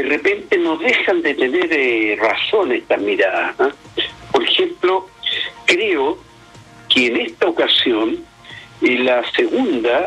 repente no dejan de tener razón estas miradas, ¿eh? Por ejemplo, creo que en esta ocasión, la segunda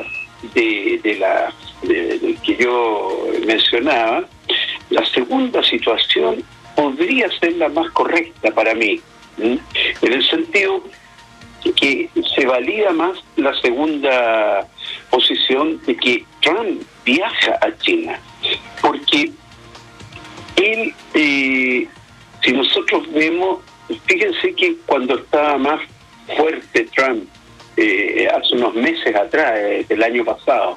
de que yo mencionaba, la segunda situación podría ser la más correcta para mí, ¿eh? En el sentido que se valida más la segunda posición de que Trump viaja a China, porque él, si nosotros vemos, fíjense que cuando estaba más fuerte Trump, hace unos meses atrás, del año pasado,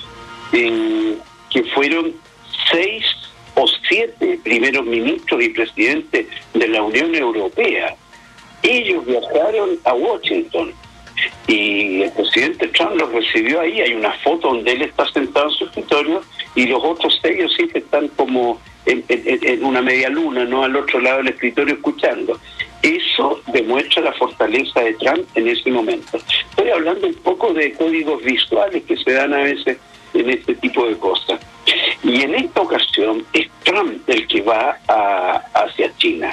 que fueron 6 o 7 primeros ministros y presidentes de la Unión Europea. Ellos viajaron a Washington y el presidente Trump los recibió ahí. Hay una foto donde él está sentado en su escritorio y los otros 6 sí que están como en una media luna, ¿no?, al otro lado del escritorio escuchando. Eso demuestra la fortaleza de Trump en ese momento. Estoy hablando un poco de códigos visuales que se dan a veces en este tipo de cosas. Y en esta ocasión es Trump el que va hacia China.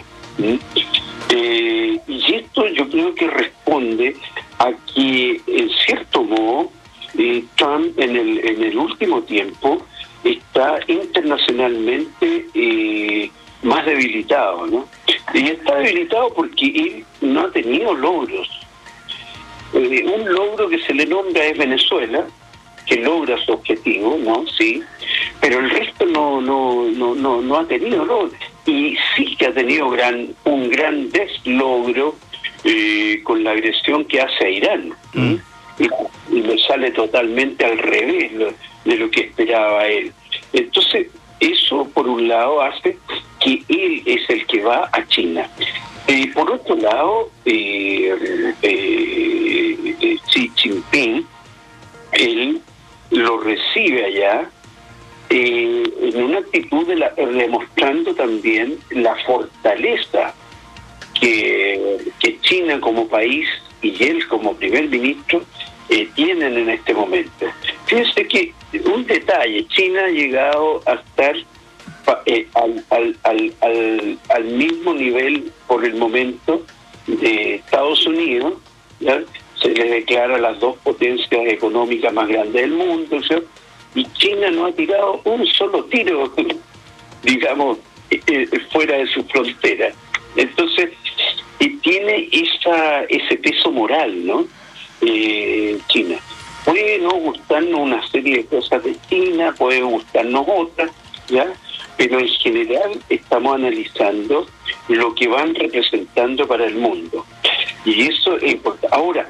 Y esto yo creo que responde a que, en cierto modo, Trump en el último tiempo está internacionalmente más debilitado, ¿no? Y está debilitado porque él no ha tenido logros. Un logro que se le nombra es Venezuela, que logra su objetivo, ¿no? Sí, pero el resto no ha tenido logros. Y sí que ha tenido un gran deslogro con la agresión que hace a Irán. Y le sale totalmente al revés de lo que esperaba él. Entonces, eso por un lado hace que él es el que va a China. Por otro lado, Xi Jinping, él lo recibe allá en una actitud demostrando también la fortaleza que China como país y él como primer ministro tienen en este momento. Fíjense que un detalle, China ha llegado a estar al mismo nivel por el momento de Estados Unidos, ¿ya? Se les declara las 2 potencias económicas más grandes del mundo, ¿sí? Y China no ha tirado un solo tiro, digamos, fuera de su frontera. Entonces, tiene ese peso moral, ¿no? China. Puede no gustarnos una serie de cosas de China, puede gustarnos otras, ¿ya? Pero en general estamos analizando lo que van representando para el mundo. Y eso es importante. Ahora,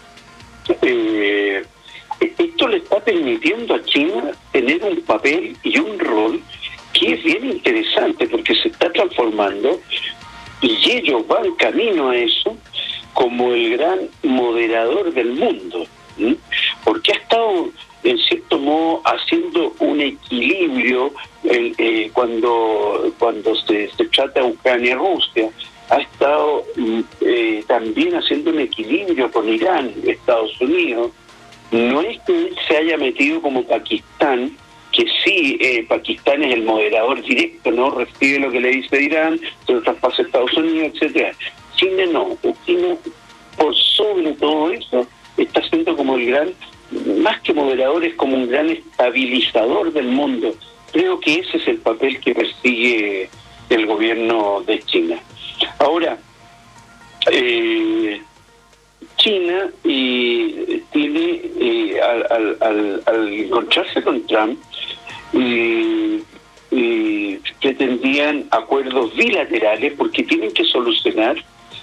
esto le está permitiendo a China tener un papel y un rol que es bien interesante porque se está transformando y ellos van camino a eso como el gran moderador del mundo, ¿sí? Porque ha estado en cierto modo haciendo un equilibrio cuando se trata de Ucrania-Rusia. Ha estado también haciendo un equilibrio con Irán, Estados Unidos. No es que él se haya metido como Pakistán, que sí, Pakistán es el moderador directo, ¿no? Recibe lo que le dice Irán, se lo traspasa a Estados Unidos, etcétera. China no. China, por sobre todo eso, está siendo como el gran, más que moderador, es como un gran estabilizador del mundo. Creo que ese es el papel que persigue el gobierno de China. Ahora, China tiene, al encontrarse con Trump, pretendían acuerdos bilaterales porque tienen que solucionar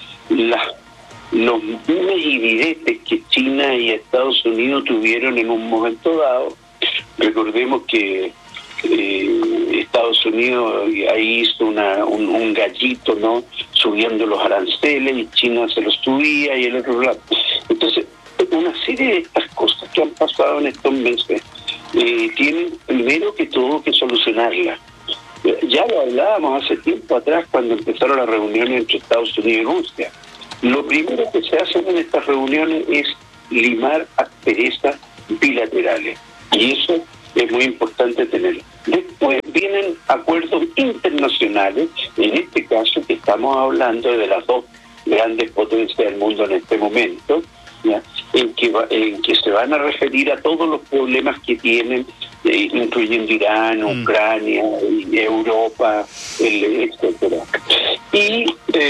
los dimes y diretes que China y Estados Unidos tuvieron en un momento dado. Recordemos que Estados Unidos ahí hizo un gallito, ¿no?, subiendo los aranceles, y China se los subía y el otro lado. Entonces, una serie de estas cosas que han pasado en estos meses tienen primero que todo que solucionarlas. Ya lo hablábamos hace tiempo atrás cuando empezaron las reuniones entre Estados Unidos y Rusia. Lo primero que se hace en estas reuniones es limar asperezas bilaterales, y eso es muy importante tenerlo. Después viene firmen acuerdos internacionales, en este caso que estamos hablando de las dos grandes potencias del mundo en este momento, ¿ya? En que se van a referir a todos los problemas que tienen, incluyendo Irán, Ucrania, Europa, etcétera. Y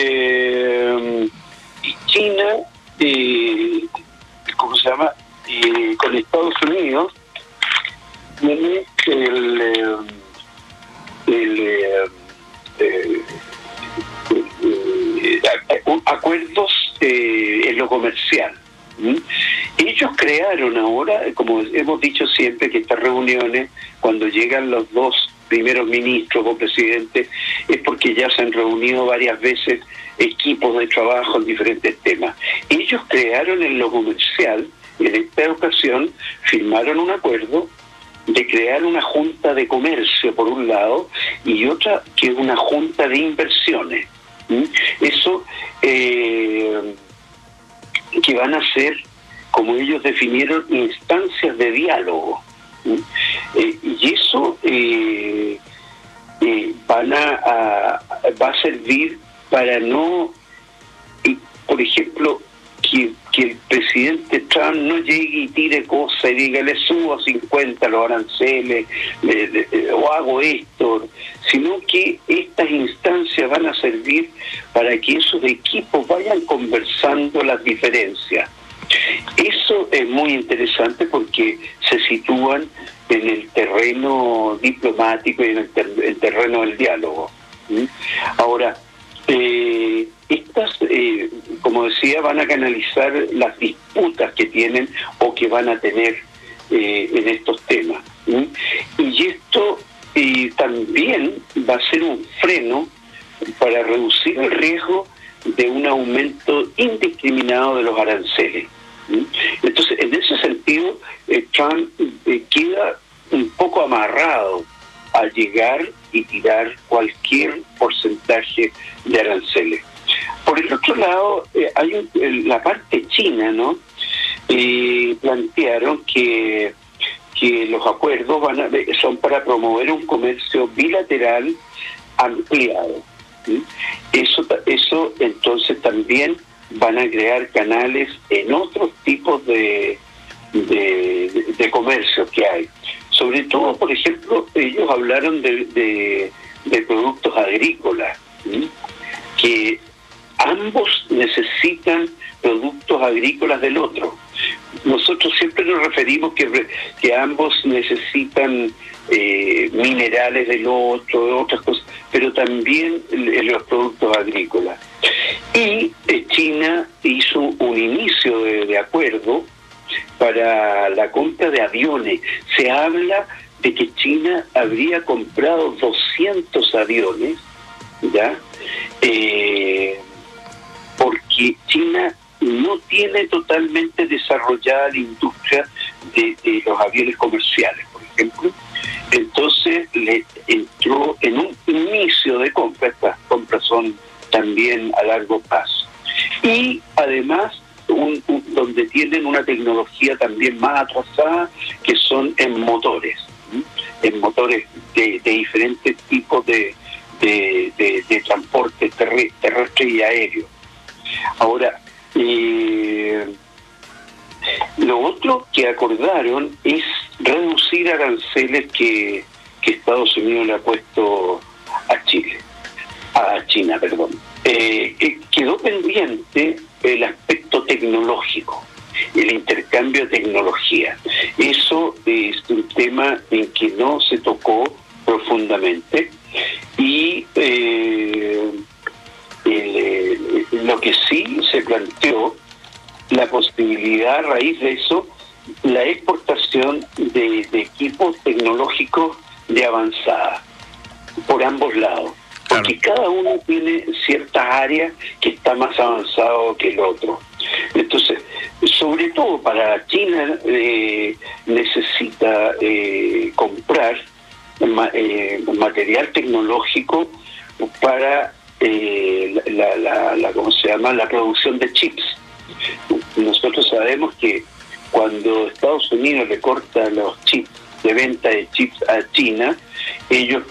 China, ¿cómo se llama? Con Estados Unidos tiene acuerdos en lo comercial. Ellos crearon ahora, como hemos dicho siempre, que estas reuniones, cuando llegan los dos primeros ministros o presidentes, es porque ya se han reunido varias veces equipos de trabajo en diferentes temas. Ellos crearon en lo comercial, en esta ocasión, firmaron un acuerdo de crear una junta de comercio, por un lado, y otra que es una junta de inversiones. Eso que van a ser, como ellos definieron, instancias de diálogo. Y eso va a servir para no, por ejemplo, que el presidente Trump no llegue y tire cosas y diga, le subo a 50 los aranceles, o hago esto, sino que estas instancias van a servir para que esos equipos vayan conversando las diferencias. Eso es muy interesante porque se sitúan en el terreno diplomático y en el terreno del diálogo. Ahora, estas, como decía, van a canalizar las disputas que tienen o que van a tener en estos temas. Y esto también va a ser un freno para reducir el riesgo de un aumento indiscriminado de los aranceles. Entonces, en ese sentido, Trump queda un poco amarrado al llegar y tirar cualquier porcentaje de aranceles. Por el otro lado, hay la parte china, ¿no? Plantearon que los acuerdos son para promover un comercio bilateral ampliado. Eso entonces también van a crear canales en otros tipos de comercio que hay. Sobre todo, por ejemplo, ellos hablaron de productos agrícolas, que ambos necesitan productos agrícolas del otro. Nosotros siempre nos referimos que ambos necesitan minerales del otro, otras cosas, pero también los productos agrícolas. Y China hizo un inicio de acuerdo para la compra de aviones. Se habla de que China habría comprado 200 aviones, ¿ya? Porque China no tiene totalmente desarrollada la industria de los aviones comerciales, por ejemplo. Entonces le entró en un inicio de compra. Estas compras son también a largo plazo. Y además, donde tienen una tecnología también más atrasada, que son en motores de diferentes tipos de transporte terrestre y aéreo. Ahora, lo otro que acordaron es reducir aranceles que Estados Unidos le ha puesto a China. Quedó pendiente el aspecto tecnológico, el intercambio de tecnología. Eso es un tema en que no se tocó profundamente, y lo que sí se planteó, la posibilidad a raíz de eso, la exportación de equipos tecnológicos de avanzada por ambos lados, porque cada uno tiene ciertas áreas que está más avanzado que el otro. Entonces, sobre todo para China, necesita comprar material tecnológico para la producción de chips. Nosotros sabemos que cuando Estados Unidos le corta los chips de venta de chips a China, ellos